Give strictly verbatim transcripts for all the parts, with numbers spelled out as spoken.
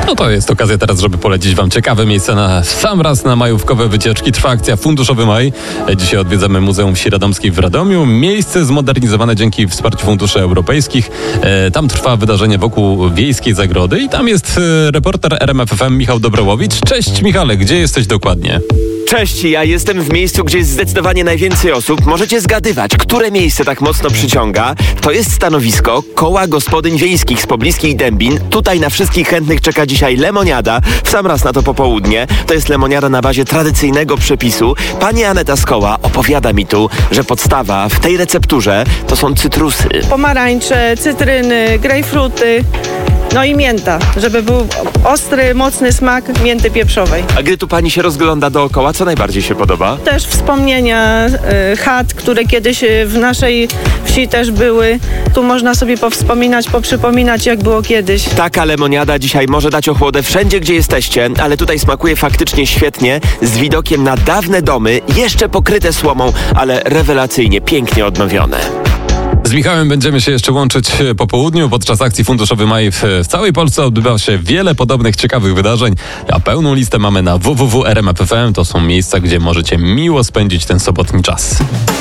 No to jest okazja teraz, żeby polecić wam ciekawe miejsce na sam raz na majówkowe wycieczki. Trwa akcja Funduszowy Maj. Dzisiaj odwiedzamy Muzeum Wsi Radomskiej w Radomiu. Miejsce zmodernizowane dzięki wsparciu funduszy europejskich. E, tam trwa wydarzenie wokół wiejskiej zagrody i tam jest e, reporter R M F F M Michał Dobrołowicz. Cześć Michale, gdzie jesteś dokładnie? Cześć, ja jestem w miejscu, gdzie jest zdecydowanie najwięcej osób. Możecie zgadywać, które miejsce tak mocno przyciąga. To jest stanowisko Koła Gospodyń Wiejskich z pobliskiej Dębin. Tutaj na wszystkich chętnych czeka dzisiaj lemoniada. W sam raz na to popołudnie. To jest lemoniada na bazie tradycyjnego przepisu. Pani Aneta z koła opowiada mi tu, że podstawa w tej recepturze to są cytrusy. Pomarańcze, cytryny, grejpfruty. No i mięta, żeby był ostry, mocny smak mięty pieprzowej. A gdy tu pani się rozgląda dookoła, co najbardziej się podoba? Też wspomnienia y, chat, które kiedyś w naszej wsi też były. Tu można sobie powspominać, poprzypominać, jak było kiedyś. Taka lemoniada dzisiaj może dać ochłodę wszędzie, gdzie jesteście, ale tutaj smakuje faktycznie świetnie, z widokiem na dawne domy, jeszcze pokryte słomą, ale rewelacyjnie, pięknie odnowione. Z Michałem będziemy się jeszcze łączyć po południu. Podczas akcji Funduszowy Maj w, w całej Polsce odbywa się wiele podobnych ciekawych wydarzeń, a pełną listę mamy na w w w kropka r m f f m. To są miejsca, gdzie możecie miło spędzić ten sobotni czas.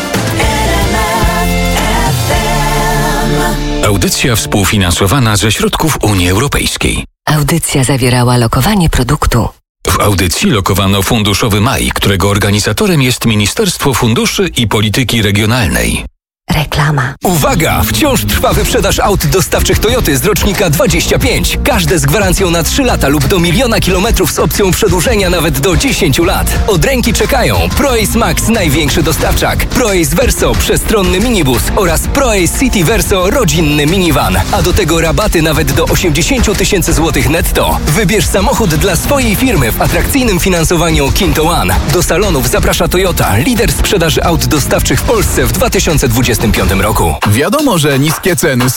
Audycja współfinansowana ze środków Unii Europejskiej. Audycja zawierała lokowanie produktu. W audycji lokowano Funduszowy Maj, którego organizatorem jest Ministerstwo Funduszy i Polityki Regionalnej. Reklama. Uwaga! Wciąż trwa wyprzedaż aut dostawczych Toyoty z rocznika dwadzieścia pięć. Każde z gwarancją na trzy lata lub do miliona kilometrów z opcją przedłużenia nawet do dziesięciu lat. Od ręki czekają ProAce Max, największy dostawczak, ProAce Verso, przestronny minibus oraz ProAce City Verso, rodzinny minivan. A do tego rabaty nawet do osiemdziesiąt tysięcy złotych netto. Wybierz samochód dla swojej firmy w atrakcyjnym finansowaniu Kinto One. Do salonów zaprasza Toyota, lider sprzedaży aut dostawczych w Polsce w dwa tysiące dwudziestym piątym roku. Wiadomo, że niskie ceny są